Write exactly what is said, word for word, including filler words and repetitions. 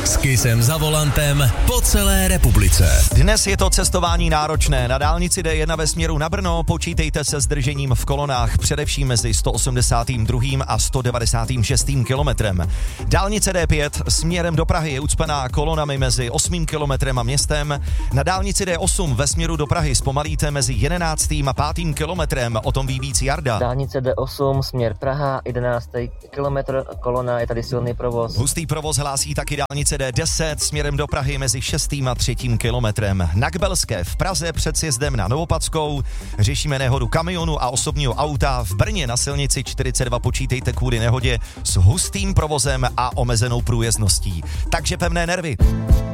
S Kissem za volantem po celé republice. Dnes je to cestování náročné. Na dálnici D jedna ve směru na Brno počítejte se zdržením v kolonách, především mezi sto osmdesátým druhým a sto devadesátým šestým kilometrem. Dálnice D pět směrem do Prahy je ucpená kolonami mezi osmým kilometrem a městem. Na dálnici D osm ve směru do Prahy zpomalíte mezi jedenáctým a pátým kilometrem. O tom ví víc Jarda. Dálnice D osm směr Praha, jedenáctý kilometr, kolona, je tady silný provoz. Hustý provoz hlásí taky dálnice D deset směrem do Prahy mezi šestým a třetím kilometrem. Na Kbelské v Praze před sjezdem na Novopadskou řešíme nehodu kamionu a osobního auta. V Brně na silnici čtyřicet dva počítejte kvůli nehodě s hustým provozem a omezenou průjezdností. Takže pevné nervy.